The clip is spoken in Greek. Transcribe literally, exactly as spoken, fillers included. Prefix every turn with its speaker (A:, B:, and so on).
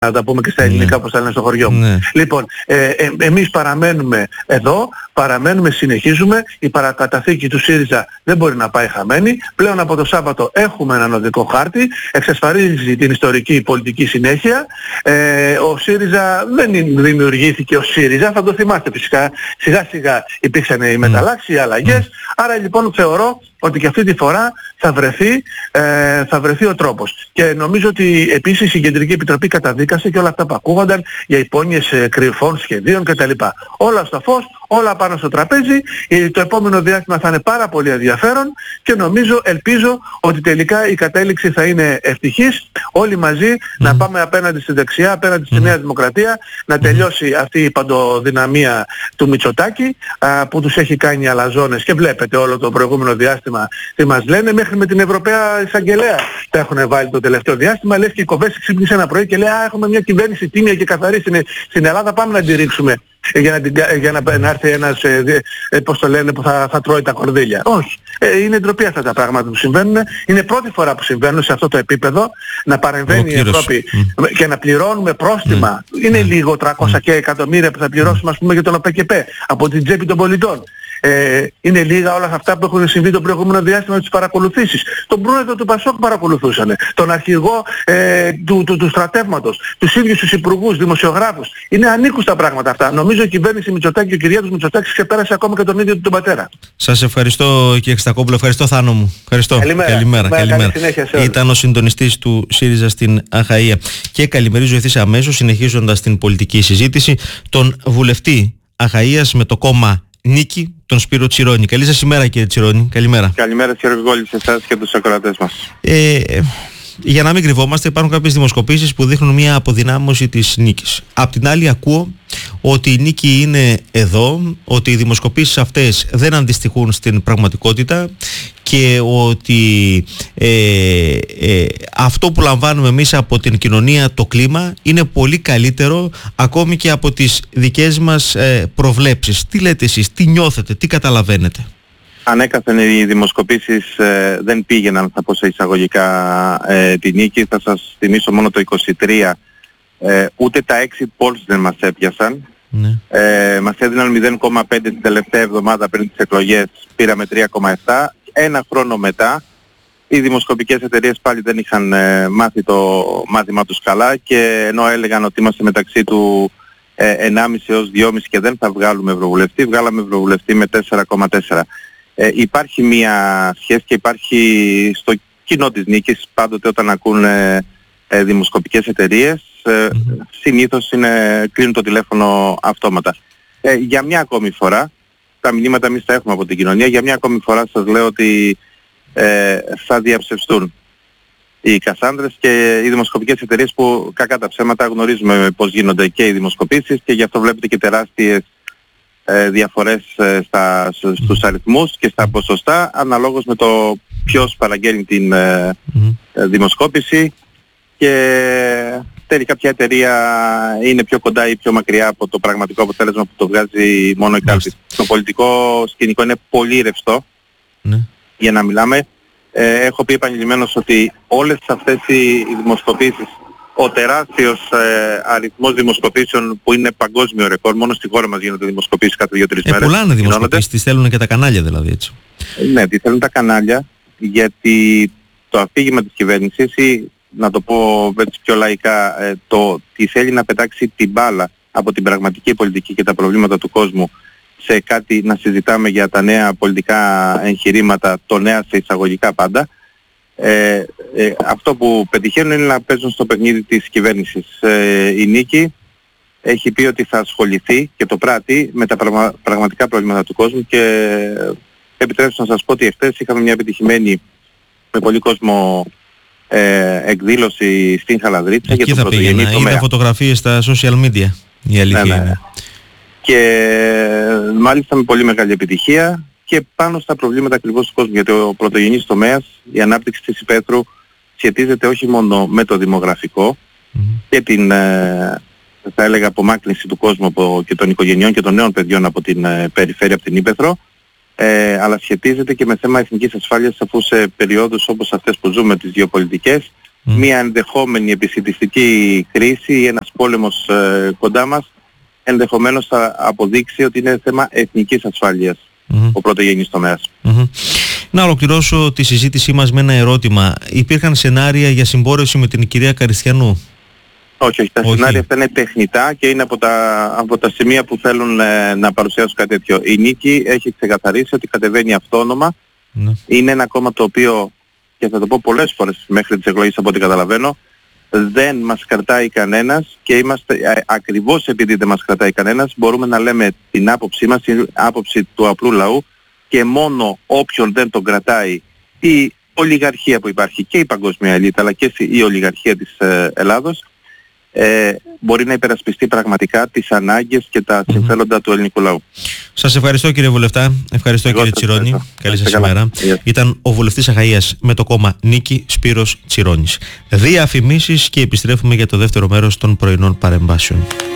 A: να τα πούμε και στα ελληνικά, όπως τα λένε στο χωριό μου.
B: Ναι.
A: Λοιπόν, ε, ε, εμείς παραμένουμε εδώ, παραμένουμε, συνεχίζουμε. Η παρακαταθήκη του ΣΥΡΙΖΑ δεν μπορεί να πάει χαμένη. Πλέον από το Σάββατο έχουμε έναν οδικό χάρτη, εξασφαλίζει την ιστορική πολιτική συνέχεια. Ε, ο ΣΥΡΙΖΑ δεν δημιουργήθηκε ως ΣΥΡΙΖΑ, θα το θυμάστε φυσικά. Σιγά σιγά υπήρξαν οι μεταλλάξεις, οι αλλαγές. Άρα λοιπόν θεωρώ ότι και αυτή τη φορά θα βρεθεί, ε, θα βρεθεί ο τρόπος. Και νομίζω ότι επίσης η Κεντρική Επιτροπή καταδίκασε και όλα αυτά που ακούγονταν για υπόνοιες ε, κρυφών σχεδίων κτλ. Όλα στο φως, όλα πάνω στο τραπέζι. Ε, το επόμενο διάστημα θα είναι πάρα πολύ ενδιαφέρον και νομίζω, ελπίζω ότι τελικά η κατέληξη θα είναι ευτυχής. Όλοι μαζί mm. να πάμε απέναντι στη δεξιά, απέναντι στη mm. Νέα Δημοκρατία, να τελειώσει αυτή η παντοδυναμία του Μητσοτάκη α, που τους έχει κάνει αλαζόνες και βλέπετε όλο το προηγούμενο διάστημα τι μας λένε, μέχρι με την Ευρωπαία Εισαγγελέα τα έχουν βάλει το τελευταίο διάστημα. Λες και η Κοβέση ξύπνησε ένα πρωί και λέει «Α, έχουμε μια κυβέρνηση τίμια και καθαρή στην, στην Ελλάδα, πάμε να τη ρίξουμε για να, την, για να, να έρθει ένας, ε, ε, πώς το λένε, που θα, θα τρώει τα κορδίλια». Όχι. Ε, είναι ντροπή αυτά τα πράγματα που συμβαίνουν. Είναι πρώτη φορά που συμβαίνουν σε αυτό το επίπεδο, να παρεμβαίνει η Ευρώπη mm. και να πληρώνουμε πρόστιμα. Mm. Είναι mm. λίγο τριακόσια mm. και εκατομμύρια που θα πληρώσουμε, ας πούμε, για τον ΟΠΕΚΕΠΕ από την τσέπη των πολιτών. Ε, είναι λίγα όλα αυτά που έχουν συμβεί το προηγούμενο διάστημα με τις παρακολουθήσεις. Τον πρόεδρο του Πασόκ παρακολουθούσαν, τον αρχηγό ε, του, του, του στρατεύματος, τους ίδιους τους υπουργούς, δημοσιογράφους. Είναι ανήκουστα πράγματα αυτά. Νομίζω η κυβέρνηση Μητσοτάκη και ο Κυριάκος Μητσοτάκης ξεπέρασε ακόμα και τον ίδιο του τον πατέρα.
B: Σας ευχαριστώ κύριε Ξετακόπουλο, ευχαριστώ Θάνο μου. Ευχαριστώ.
A: Καλημέρα.
B: Καλημέρα. Καλημέρα. Καλημέρα. Ήταν ο συντονιστής του ΣΥΡΙΖΑ στην Αχαΐα. Και καλημερίζω ευθύς αμέσως, συνεχίζοντας την πολιτική συζήτηση, τον βουλευτή Αχαΐας με το κόμμα Νίκη, τον Σπύρο Τσιρόνη. Καλή σας ημέρα κύριε Τσιρόνη. Καλημέρα.
C: Καλημέρα κύριε Γόλη, σε εσάς και τους ακροατές μας.
B: Ε, για να μην κρυβόμαστε, υπάρχουν κάποιες δημοσκοπήσεις που δείχνουν μια αποδυνάμωση της Νίκης. Απ' την άλλη ακούω ότι η Νίκη είναι εδώ, ότι οι δημοσκοπήσεις αυτές δεν αντιστοιχούν στην πραγματικότητα και ότι ε, ε, αυτό που λαμβάνουμε εμείς από την κοινωνία, το κλίμα, είναι πολύ καλύτερο ακόμη και από τις δικές μας ε, προβλέψεις. Τι λέτε εσείς, τι νιώθετε, τι καταλαβαίνετε?
C: Ανέκαθεν οι δημοσκοπήσεις ε, δεν πήγαιναν, θα πω σε εισαγωγικά, ε, τη Νίκη. Θα σας θυμίσω μόνο το είκοσι τρία. Ε, ούτε τα exit polls δεν μας έπιασαν.
B: Ναι.
C: Ε, μας έδιναν μηδέν κόμμα πέντε την τελευταία εβδομάδα πριν τις εκλογές, πήραμε τρία κόμμα επτά. Ένα χρόνο μετά οι δημοσκοπικές εταιρείες πάλι δεν είχαν ε, μάθει το μάθημα τους καλά, και ενώ έλεγαν ότι είμαστε μεταξύ του ε, ενάμιση έως δυόμιση και δεν θα βγάλουμε ευρωβουλευτή, βγάλαμε ευρωβουλευτή με τέσσερα κόμμα τέσσερα. Ε, υπάρχει μία σχέση και υπάρχει στο κοινό της Νίκης πάντοτε όταν ακούν ε, ε, δημοσκοπικές εταιρείες ε, mm-hmm. συνήθως είναι, κλείνουν το τηλέφωνο αυτόματα. Ε, για μια ακόμη φορά, τα μηνύματα εμείς τα έχουμε από την κοινωνία, για μια ακόμη φορά σας λέω ότι ε, θα διαψευστούν οι Κασάνδρες και οι δημοσκοπικές εταιρείες που, κακά τα ψέματα, γνωρίζουμε πώς γίνονται και οι δημοσκοπήσεις, και γι' αυτό βλέπετε και τεράστιες ε, διαφορές ε, στα, στους αριθμούς και στα ποσοστά αναλόγως με το ποιος παραγγέλνει την ε, mm-hmm. δημοσκόπηση, και τελικά ποια εταιρεία είναι πιο κοντά ή πιο μακριά από το πραγματικό αποτέλεσμα που το βγάζει μόνο η κάλπη. Το πολιτικό σκηνικό είναι πολύ ρευστό, mm. για να μιλάμε. Ε, έχω πει επανειλημμένως ότι όλες αυτές οι δημοσκοπήσεις, ο τεράστιος ε, αριθμός δημοσκοπήσεων που είναι παγκόσμιο ρεκόρ, μόνο στη χώρα μας γίνονται δημοσκοπήσεις κάθε δύο-τρεις
B: ε,
C: μέρες.
B: Πολλά είναι δημοσκοπήσεις, τις θέλουν και τα κανάλια δηλαδή, έτσι.
C: Ναι, τις θέλουν τα κανάλια, γιατί το αφήγημα της κυβέρνησης, ή να το πω έτσι πιο λαϊκά, ε, το τι θέλει να πετάξει την μπάλα από την πραγματική πολιτική και τα προβλήματα του κόσμου σε κάτι να συζητάμε για τα νέα πολιτικά εγχειρήματα, το νέα σε εισαγωγικά πάντα. Ε, ε, αυτό που πετυχαίνουν είναι να παίζουν στο παιχνίδι της κυβέρνησης. Ε, η Νίκη έχει πει ότι θα ασχοληθεί και το πράττει με τα πραγμα, πραγματικά προβλήματα του κόσμου, και επιτρέψτε να σας πω ότι εχθές είχαμε μια επιτυχημένη με πολύ κόσμο ε, εκδήλωση στην Χαλανδρίτσα για τον πρωτογενή τομέα.
B: Είδα φωτογραφίες στα social media, η αλήθεια
C: ναι, ναι.
B: είναι.
C: Και μάλιστα με πολύ μεγάλη επιτυχία και πάνω στα προβλήματα ακριβώς του κόσμου, γιατί ο πρωτογενής τομέας, η ανάπτυξη της υπαίθρου σχετίζεται όχι μόνο με το δημογραφικό mm-hmm. και την ε, θα έλεγα απομάκρυνση του κόσμου από, και των οικογενειών και των νέων παιδιών από την ε, περιφέρεια, από την Ήπεθρο, ε, αλλά σχετίζεται και με θέμα εθνικής ασφάλειας, αφού σε περιόδους όπως αυτές που ζούμε, τις γεωπολιτικές, μια ενδεχόμενη επισιτιστική κρίση ή ένας πόλεμος ε, κοντά μας ενδεχομένως θα αποδείξει ότι είναι θέμα εθνικής ασφάλειας mm-hmm. ο πρωτογενής τομέας.
B: Mm-hmm. Να ολοκληρώσω τη συζήτησή μας με ένα ερώτημα. Υπήρχαν σενάρια για συμπόρευση με την κυρία Καριστιανού?
C: Όχι, όχι. Τα όχι. Σενάρια αυτά είναι τεχνητά και είναι από τα, από τα σημεία που θέλουν ε, να παρουσιάσουν κάτι τέτοιο. Η Νίκη έχει ξεκαθαρίσει ότι κατεβαίνει αυτόνομα. Ναι. Είναι ένα κόμμα το οποίο, και θα το πω πολλές φορές μέχρι τις εκλογές από ό,τι καταλαβαίνω, δεν μας κρατάει κανένας και είμαστε, α, ακριβώς επειδή δεν μας κρατάει κανένας, μπορούμε να λέμε την άποψή μας, την άποψη του απλού λαού, και μόνο όποιον δεν τον κρατάει η ολιγαρχία που υπάρχει και η παγκόσμια ελίτ αλλά και η ολιγαρχία της ε, Ελλάδος, ε, μπορεί να υπερασπιστεί πραγματικά τις ανάγκες και τα mm-hmm. συμφέροντα του ελληνικού λαού.
B: Σας ευχαριστώ κύριε Βουλευτά, ευχαριστώ Εγώ κύριε Τσιρόνη, ευχαριστώ. Καλή σας ημέρα. Ήταν ο βουλευτής Αχαΐας με το κόμμα Νίκη, Σπύρος Τσιρόνης. Διαφημίσεις και επιστρέφουμε για το δεύτερο μέρος των πρωινών παρεμβάσεων.